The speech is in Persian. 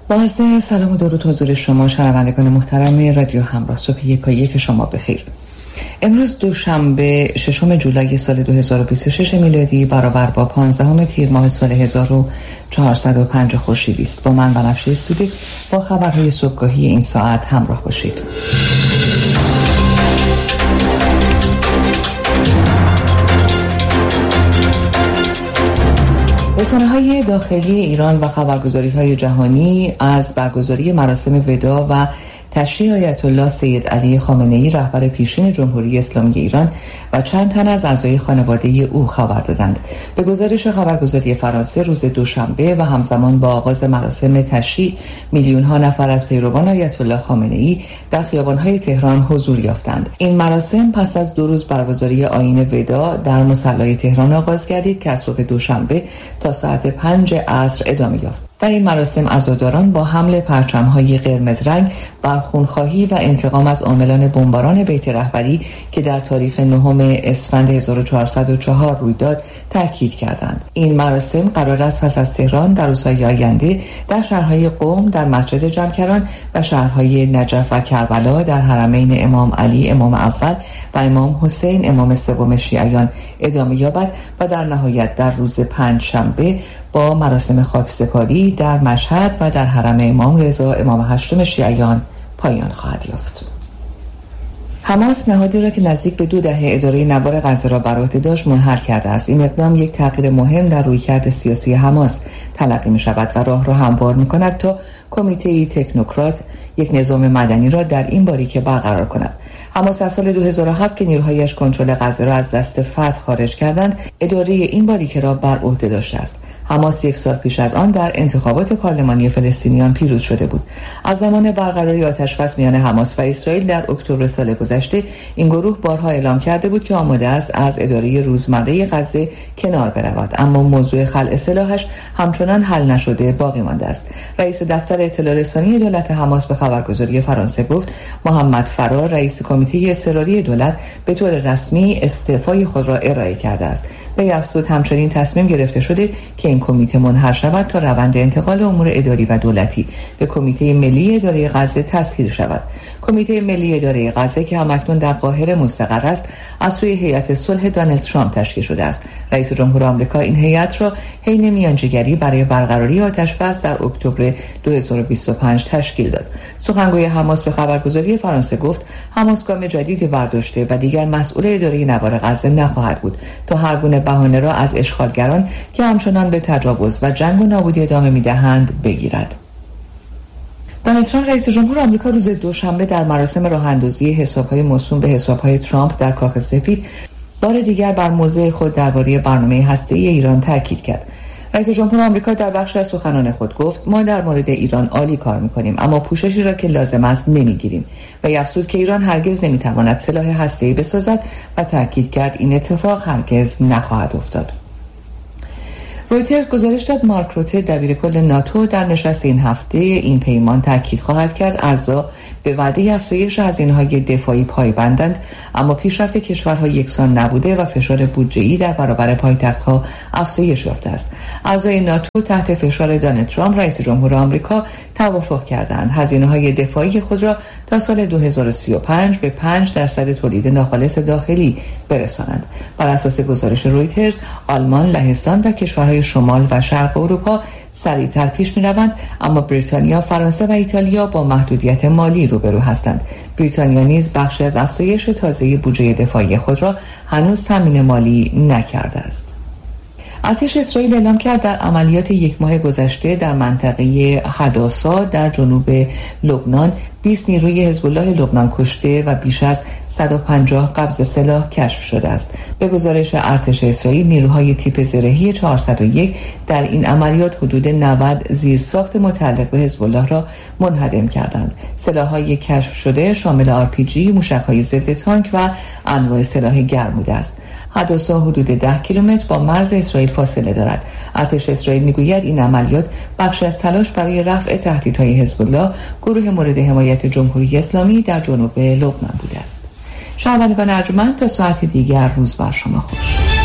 با عرض سلام و درود حضور شما شنوندگان محترم رادیو همراه. صبح یکایک شما بخیر. امروز دوشنبه 6 جولای سال 2026 میلادی برابر با 15 تیر ماه سال 1405 خورشیدی است. با من بنفشه سودی با خبرهای صبحگاهی این ساعت همراه باشید. رسانه‌های داخلی ایران و خبرگزاری‌های جهانی از برگزاری مراسم وداع و تشییع آیت الله سید علی خامنه‌ای رهبر پیشین جمهوری اسلامی ایران و چند تن از اعضای خانواده او خبر دادند. به گزارش خبرگزاری فرانسه روز دوشنبه و همزمان با آغاز مراسم تشییع میلیون‌ها نفر از پیروان آیت الله خامنه‌ای در خیابان‌های تهران حضور یافتند. این مراسم پس از 2 روز برگزاری آیین وداع در مصلی تهران آغاز گردید که از صبح دوشنبه تا ساعت 5 عصر ادامه یافت. در این مراسم عزاداران با حمل پرچم‌های قرمز رنگ بر خونخواهی و انتقام از عاملان بمباران بیت رهبری که در تاریخ 9 اسفند 1404 روی داد تاکید کردند. این مراسم قرار است پس از تهران در روزهای آینده در شهرهای قم در مسجد جمکران و شهرهای نجف و کربلا در حرمین امام علی امام اول و امام حسین امام سوم شیعیان ادامه یابد و در نهایت در روز پنجشنبه با مراسم خاکسپاری در مشهد و در حرم امام رضا امام هشتم شیعیان پایان خواهد یافت. حماس نهادی را که نزدیک به 2 دهه اداره نوار غزه را بر عهده داشت منحل کرده است. این اقدام یک تغییر مهم در رویکرد سیاسی حماس تلقی می شود و راه را هموار می کند تا کمیته تکنوکرات یک نظام مدنی را در این باریکه برقرار کند. حماس از سال 2007 که نیروهایش کنترل غزه را از دست فتح خارج کردند، اداره این باریکه را بر عهده داشته است. حماس 1 سال پیش از آن در انتخابات پارلمانی فلسطینیان پیروز شده بود. از زمان برقراری آتشبس میان حماس و اسرائیل در اکتبر سال گذشته این گروه بارها اعلام کرده بود که آماده است از اداره روزمره غزه کنار برود، اما موضوع خلع سلاحش همچنان حل نشده باقی مانده است. رئیس دفتر اطلاع رسانی دولت حماس به خبرگزاری فرانسه گفت محمد فرار رئیس کمیته اضطراری دولت به طور رسمی استعفای خود را ارائه کرده است. به افزود همچنین تصمیم گرفته شده که این کمیته منحل شود تا روند انتقال امور اداری و دولتی به کمیته ملی اداره غزه تسهیل شود. کمیته ملی اداره غزه که همکنون در قاهره مستقر است از سوی هیئت صلح دونالد ترامپ تشکیل شده است. رئیس جمهور آمریکا این هیئت را حین میانجیگری برای برقراری آتشبس در اکتبر 2025 تشکیل داد. سخنگوی حماس به خبرگزاری فرانسه گفت حماس گام جدیدی برداشته و دیگر مسئول اداره نوار غزه نخواهد بود تا هر گونه بهانه را از اشغالگران که همچنان به تجاوز و جنگ و نابودی ادامه می‌دهند بگیرد. دونالد ترامپ رئیس جمهور آمریکا روز دوشنبه در مراسم راه‌اندازی حساب‌های موسوم به حساب‌های ترامپ در کاخ سفید بار دیگر بر موضع خود درباره برنامه هسته‌ای ایران تاکید کرد. رئیس جمهور آمریکا در بخش از سخنان خود گفت ما در مورد ایران عالی کار می‌کنیم اما پوششی را که لازم است نمی‌گیریم و افزود که ایران هرگز نمی‌تواند سلاح هسته‌ای بسازد و تاکید کرد این اتفاق هرگز نخواهد افتاد. رویترز گزارش داد مارک روته دبیرکل ناتو در نشست این هفته این پیمان تاکید خواهد کرد اعضا به وعده افزایش هزینه‌های دفاعی پایبندند، اما پیشرفت کشورها یکسان نبوده و فشار بودجه‌ای در برابر پایتخت‌ها افزایش یافته است. اعضای ناتو تحت فشار دونالد ترامپ رئیس جمهور آمریکا توافق کردند هزینه‌های دفاعی خود را تا سال 2035 به 5% تولید ناخالص داخلی برسانند. بر اساس گزارش رویترز آلمان، لهستان و کشورهای شمال و شرق اروپا سریعتر پیش می‌روند، اما بریتانیا، فرانسه و ایتالیا با محدودیت مالی روبرو هستند. بریتانیا نیز بخشی از افزایش تازه بودجه دفاعی خود را هنوز تامین مالی نکرده است. ارتش اسرائیل اعلام کرد در عملیات 1 ماه گذشته در منطقه حداسا در جنوب لبنان 20 نیروی حزب الله لبنان کشته و بیش از 150 قبض سلاح کشف شده است. به گزارش ارتش اسرائیل نیروهای تیپ زرهی 401 در این عملیات حدود 90 زیرساخت متعلق به حزب الله را منهدم کردند. سلاح‌های کشف شده شامل RPG، موشک‌های ضد تانک و انواع سلاح گرموده است. حداسا حدود 10 کیلومتر با مرز اسرائیل فاصله دارد. ارتش اسرائیل میگوید این عملیات بخشی از تلاش برای رفع تهدیدهای حزب الله، گروه مورد حمایت جمهوری اسلامی در جنوب لبنان بوده است. شنوندگان ارجمند، تا ساعتی دیگر روز بر شما خوش.